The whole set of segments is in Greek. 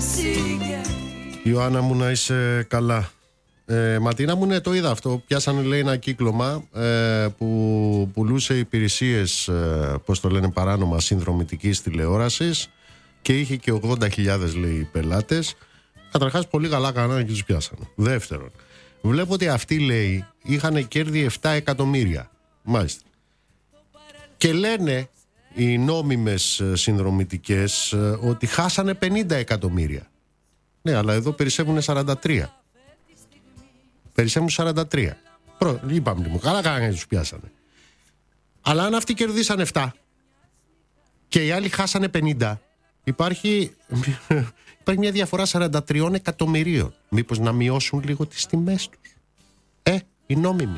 Ιωάννα μου, να είσαι καλά. Ματίνα μου, ναι, το είδα αυτό. Πιάσανε, λέει, ένα κύκλωμα που πουλούσε υπηρεσίες, πώς το λένε, παράνομα συνδρομητικής τηλεόρασης και είχε και 80.000, λέει, πελάτες. Καταρχάς, πολύ καλά κάνανε και τους πιάσανε. Δεύτερον, βλέπω ότι αυτοί, λέει, είχαν κέρδη 7 εκατομμύρια. Μάλιστα. Και λένε οι νόμιμες συνδρομητικές ότι χάσανε 50 εκατομμύρια. Ναι, αλλά εδώ περισσεύουν 43. Περισσεύουν 43. Είπαμε μου, καλά κάνανε, τους πιάσανε. Αλλά αν αυτοί κερδίσαν 7 και οι άλλοι χάσανε 50, υπάρχει μια διαφορά 43 εκατομμυρίων. Μήπως να μειώσουν λίγο τις τιμές τους? Οι νόμιμοι.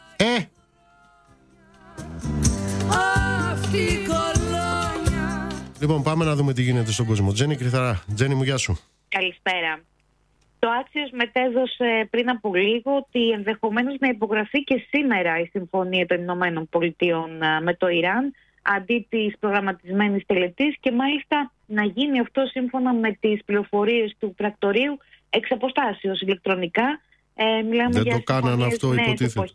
Λοιπόν, πάμε να δούμε τι γίνεται στον κόσμο. Τζέννη Κρυθαρά. Τζέννη μου, γεια σου. Καλησπέρα. Το Άξιος μετέδωσε πριν από λίγο ότι ενδεχομένως να υπογραφεί και σήμερα η Συμφωνία των Ηνωμένων Πολιτειών με το Ιράν αντί της προγραμματισμένης τελετής, και μάλιστα να γίνει αυτό σύμφωνα με τις πληροφορίες του πρακτορείου εξ αποστάσεως ηλεκτρονικά. Μιλάμε Δεν για το κάνανε αυτό, υποτίθεται.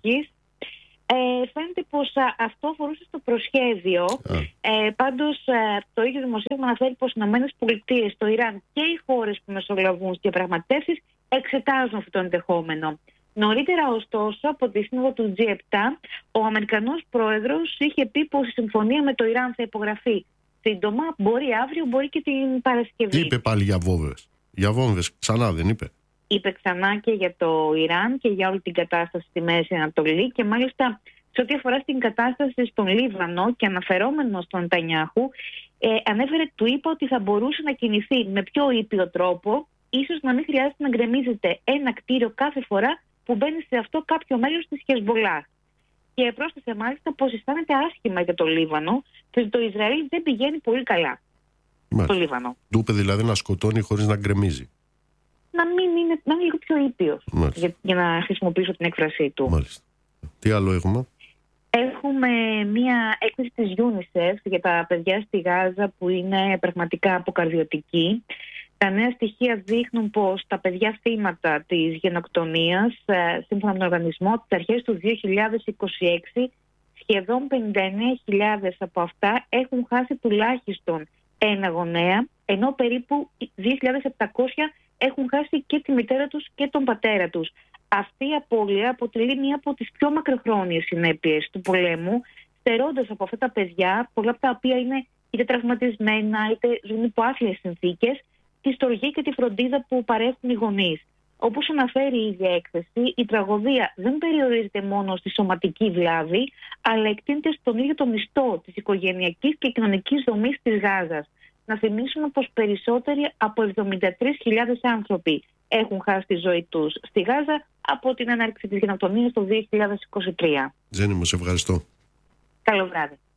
Φαίνεται πως αυτό αφορούσε στο προσχέδιο. Πάντως το ίδιο δημοσίευμα αναφέρει πως οι ΗΠΑ, το Ιράν και οι χώρες που μεσολαβούν στις διαπραγματεύσεις εξετάζουν αυτό το ενδεχόμενο. Νωρίτερα, ωστόσο, από τη σύνοδο του G7, ο Αμερικανός πρόεδρος είχε πει πως η συμφωνία με το Ιράν θα υπογραφεί σύντομα, μπορεί αύριο, μπορεί και την Παρασκευή. Τι είπε πάλι για βόμβες? Για βόμβες ξανά δεν είπε? Είπε ξανά και για το Ιράν και για όλη την κατάσταση στη Μέση Ανατολή, και μάλιστα σε ό,τι αφορά στην κατάσταση στον Λίβανο και αναφερόμενο στον Νετανιάχου, ανέφερε, του είπα ότι θα μπορούσε να κινηθεί με πιο ήπιο τρόπο, ίσως να μην χρειάζεται να γκρεμίζεται ένα κτίριο κάθε φορά που μπαίνει σε αυτό κάποιο μέλος της Χεσμολάχ. Και πρόσθεσε μάλιστα πως αισθάνεται άσχημα για το Λίβανο και ότι το Ισραήλ δεν πηγαίνει πολύ καλά. Μάλιστα. Το Λίβανο. Του είπε δηλαδή να σκοτώνει χωρίς να γκρεμίζει. Να είναι λίγο πιο ήπιος, για να χρησιμοποιήσω την έκφρασή του. Μάλιστα. Τι άλλο έχουμε? Έχουμε μία έκθεση της UNICEF για τα παιδιά στη Γάζα που είναι πραγματικά αποκαρδιωτική. Τα νέα στοιχεία δείχνουν πως τα παιδιά θύματα της γενοκτονίας, σύμφωνα με τον οργανισμό, τις αρχές του 2026, σχεδόν 59.000 από αυτά έχουν χάσει τουλάχιστον ένα γονέα, ενώ περίπου 2.700 έχουν χάσει και τη μητέρα τους και τον πατέρα τους. Αυτή η απώλεια αποτελεί μία από τις πιο μακροχρόνιες συνέπειες του πολέμου, στερώντας από αυτά τα παιδιά, πολλά από τα οποία είναι είτε τραυματισμένα είτε ζουν υπό άθλιες συνθήκες, τη στοργή και τη φροντίδα που παρέχουν οι γονείς. Όπως αναφέρει η ίδια έκθεση, η τραγωδία δεν περιορίζεται μόνο στη σωματική βλάβη, αλλά εκτείνεται στον ίδιο το μισθό της οικογενειακής και κοινωνικής δομής της Γάζας. Να θυμίσουμε πως περισσότεροι από 73.000 άνθρωποι έχουν χάσει τη ζωή τους στη Γάζα από την έναρξη της γενοκτονίας το 2023. Τζέννη μου, σε ευχαριστώ. Καλό βράδυ.